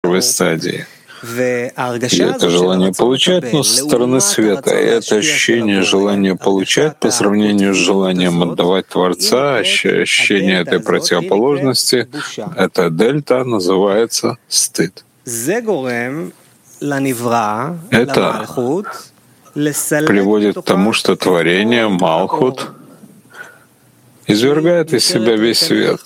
первой стадии. И это желание получать, но со стороны света. И это ощущение желания получать по сравнению с желанием отдавать Творца, ощущение этой противоположности, эта дельта называется стыд. Это приводит к тому, что творение, Малхут, извергает из себя весь свет,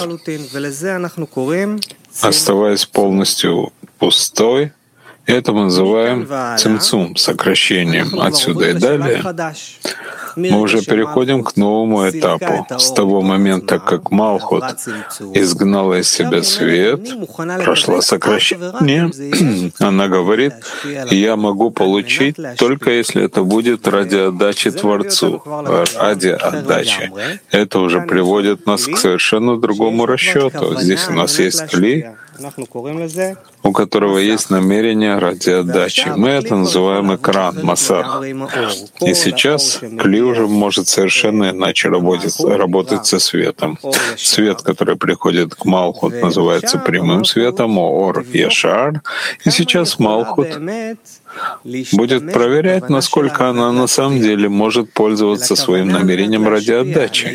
оставаясь полностью пустой. Это мы называем цимцум, сокращением. Отсюда и далее мы уже переходим к новому этапу. С того момента, как Малхут изгнала из себя свет, прошло сокращение, она говорит, я могу получить только если это будет ради отдачи Творцу, ради отдачи. Это уже приводит нас к совершенно другому расчету. Здесь у нас есть кли, у которого есть намерение ради отдачи. Мы это называем экран, масах. И сейчас кли уже может совершенно иначе работать со светом. Свет, который приходит к Малхут, называется прямым светом, ор яшар. И сейчас Малхут будет проверять, насколько она на самом деле может пользоваться своим намерением ради отдачи.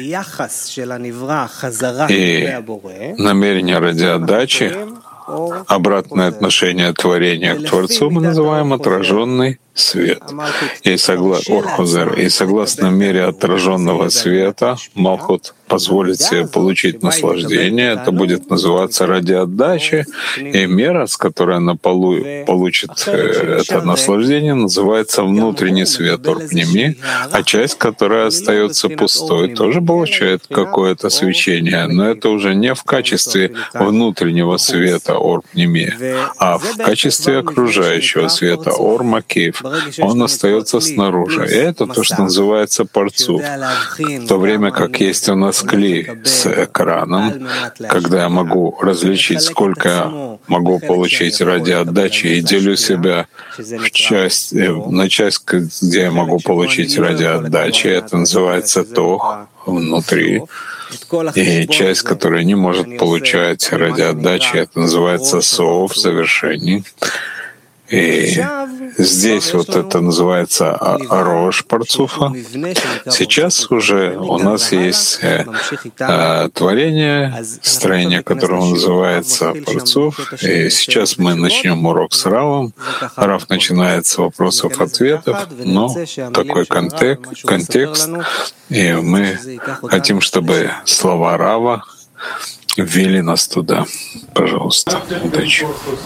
И намерение ради отдачи, обратное отношение творения к Творцу мы называем отраженный свет. И согласно мере отраженного света Малхут позволит себе получить наслаждение. Это будет называться ради отдачи. И мера, с которой она получит это наслаждение, называется внутренний свет Орпними, а часть, которая остается пустой, тоже получает какое-то свечение, но это уже не в качестве внутреннего света Орпними, а в качестве окружающего света Ормакив. Он остается снаружи. И это то, что называется парцуф. В то время как есть у нас кли с экраном, когда я могу различить, сколько я могу получить ради отдачи, и делю себя на часть, где я могу получить ради отдачи. Это называется тох внутри. И часть, которая не может получать ради отдачи, это называется сов, завершение. И здесь вот это называется рож парцуфа. Сейчас уже у нас есть творение, строение которого называется парцуф. И сейчас мы начнем урок с Равом. Рав начинает с вопросов-ответов, но такой контекст. И мы хотим, чтобы слова Рава ввели нас туда. Пожалуйста, удачи.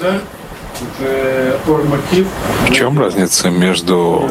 В чем разница между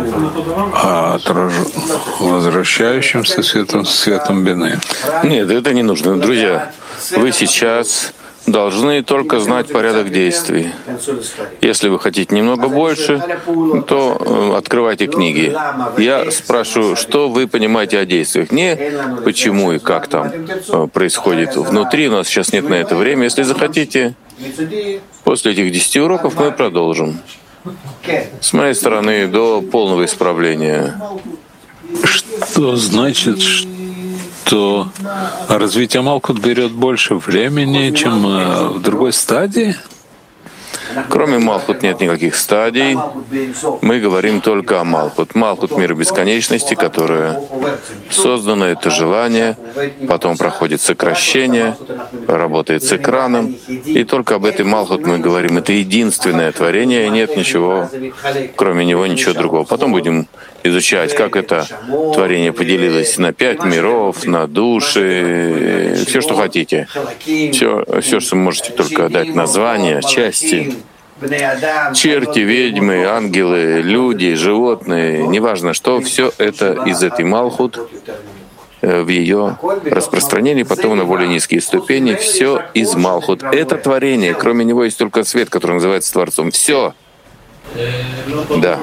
возвращающимся светом Бины? Нет, это не нужно. Друзья, вы сейчас должны только знать порядок действий. Если вы хотите немного больше, то открывайте книги. Я спрашиваю, что вы понимаете о действиях. Не почему и как там происходит внутри. У нас сейчас нет на это времени. Если захотите, после этих 10 уроков мы продолжим. С моей стороны, до полного исправления. Что значит, что развитие Малхут берет больше времени, чем в другой стадии? Кроме Малхут нет никаких стадий. Мы говорим только о Малхут. Малхут — мир бесконечности, которое создано, это желание, потом проходит сокращение, работает с экраном. И только об этой Малхут мы говорим. Это единственное творение, и нет ничего, кроме него, ничего другого. Потом будем изучать, как это творение поделилось на 5 миров, на души, все, что хотите. Все, что можете только дать название, части. Черти, ведьмы, ангелы, люди, животные, неважно что, все это из этой Малхут в ее распространении, потом на более низкие ступени, все из Малхут. Это творение, кроме него есть только свет, который называется Творцом. Все. Да.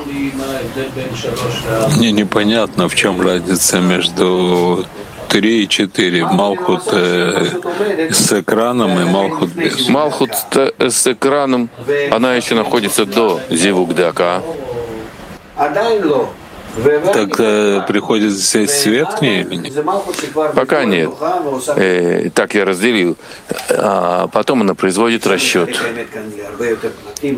Мне непонятно, в чем разница между 3 и 4. Малхут с экраном и Малхут без. Малхут с экраном, она еще находится до Зивук-Дака. Так приходит здесь свет к ней или нет? Пока нет. Так я разделил. А потом она производит расчет.